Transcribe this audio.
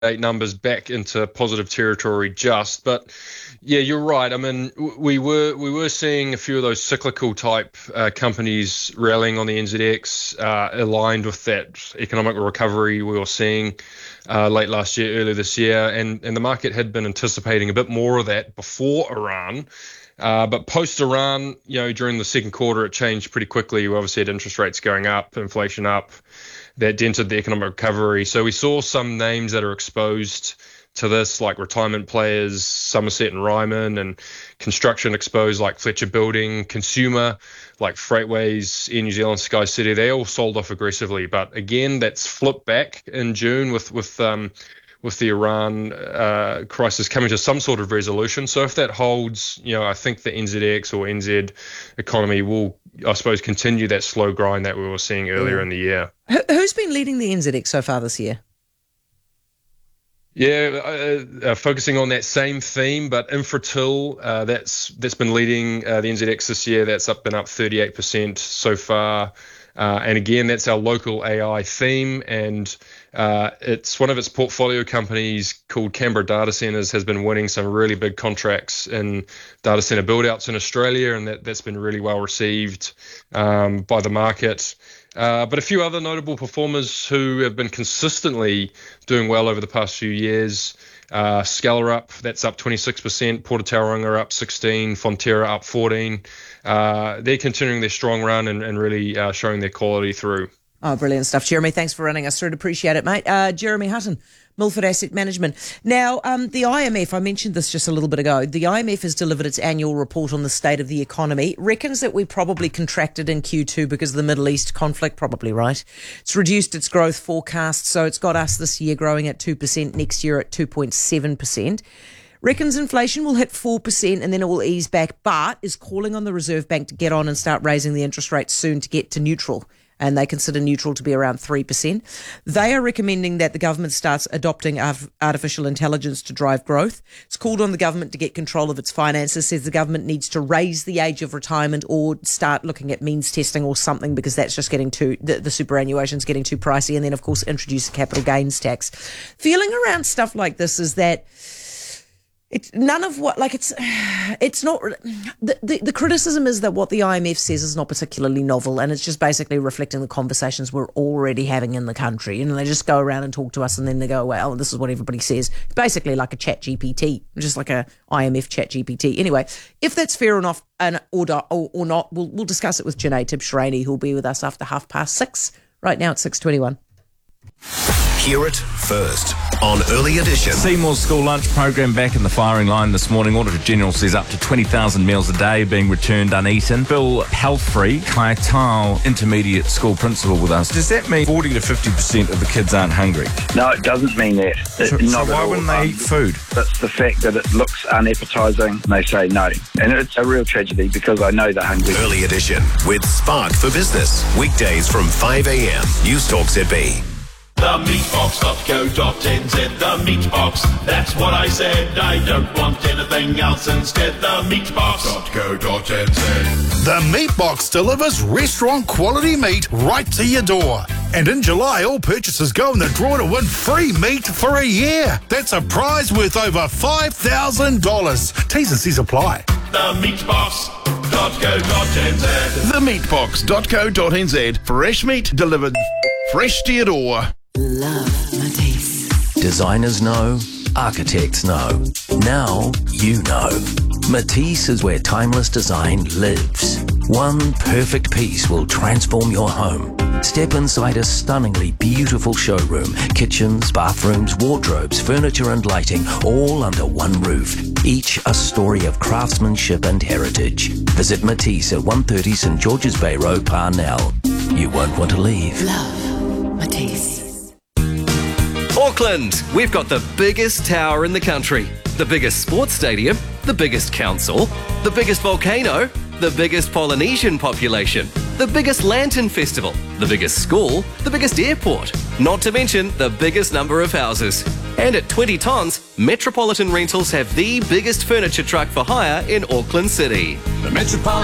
numbers back into positive territory but yeah, you're right. I mean, we were seeing a few of those cyclical type companies rallying on the NZX, aligned with that economic recovery we were seeing late last year, early this year, and the market had been anticipating a bit more of that before Iran. But post-Iran, during the second quarter, it changed pretty quickly. We obviously had interest rates going up, inflation up. That dented the economic recovery. So we saw some names that are exposed to this, like retirement players, Somerset and Ryman, and construction exposed like Fletcher Building, consumer like Freightways, Air New Zealand, Sky City. They all sold off aggressively. But again, that's flipped back in June with the Iran crisis coming to some sort of resolution. So if that holds, I think the NZX or NZ economy will, I suppose, continue that slow grind that we were seeing earlier in the year. Who's been leading the NZX so far this year? Yeah, focusing on that same theme, but Infratil, that's been leading the NZX this year. That's been up 38% so far. And again, that's our local AI theme, and it's one of its portfolio companies called Canberra Data Centres has been winning some really big contracts in data centre build-outs in Australia, and that's been really well received by the market. But a few other notable performers who have been consistently doing well over the past few years. Scalar that's up 26%, Port of Tauranga up 16%, Fonterra up 14%. They're continuing their strong run and really showing their quality through. Oh, brilliant stuff. Jeremy, thanks for running us through it. Appreciate it, mate. Jeremy Hutton, Milford Asset Management. Now, the IMF, I mentioned this just a little bit ago, the IMF has delivered its annual report on the state of the economy, reckons that we probably contracted in Q2 because of the Middle East conflict, probably right. It's reduced its growth forecast, so it's got us this year growing at 2%, next year at 2.7%. Reckons inflation will hit 4% and then it will ease back, but is calling on the Reserve Bank to get on and start raising the interest rates soon to get to neutral. And they consider neutral to be around 3%. They are recommending that the government starts adopting artificial intelligence to drive growth. It's called on the government to get control of its finances, says the government needs to raise the age of retirement or start looking at means testing or something, because that's just getting the superannuation's getting too pricey. And then, of course, introduce a capital gains tax. Feeling around stuff like this is that it's none of what, like, it's not, the criticism is that what the IMF says is not particularly novel, and it's just basically reflecting the conversations we're already having in the country. They just go around and talk to us and then they go, well, this is what everybody says. It's basically like a chat GPT, just like a IMF chat GPT. Anyway, if that's fair enough or not, we'll discuss it with Janae Tibshraeny, who'll be with us after 6:30. Right now it's 6:21. Hear it first on Early Edition. Seymour's school lunch program back in the firing line this morning. Auditor General says up to 20,000 meals a day are being returned uneaten. Bill Healthfree, Kai Tau Intermediate School Principal with us. Does that mean 40 to 50% of the kids aren't hungry? No, it doesn't mean that. So why wouldn't they eat food? That's the fact that it looks unappetising. They say no. And it's a real tragedy because I know they're hungry. Early Edition with Spark for Business. Weekdays from 5 a.m. News Talk ZB. TheMeatbox.co.nz, the Meatbox, that's what I said. I don't want anything else instead. TheMeatbox.co.nz. The Meatbox delivers restaurant quality meat right to your door. And in July, all purchases go in the draw to win free meat for a year. That's a prize worth over $5,000. T's and C's apply. TheMeatbox.co.nz. TheMeatbox.co.nz. Fresh meat delivered fresh to your door. Love Matisse. Designers know, architects know. Now you know. Matisse is where timeless design lives. One perfect piece will transform your home. Step inside a stunningly beautiful showroom. Kitchens, bathrooms, wardrobes, furniture and lighting, all under one roof. Each a story of craftsmanship and heritage. Visit Matisse at 130 St George's Bay Road, Parnell. You won't want to leave. Love Matisse. Auckland, we've got the biggest tower in the country, the biggest sports stadium, the biggest council, the biggest volcano, the biggest Polynesian population, the biggest lantern festival, the biggest school, the biggest airport, not to mention the biggest number of houses. And at 20 tonnes, Metropolitan Rentals have the biggest furniture truck for hire in Auckland City. The Metropolitan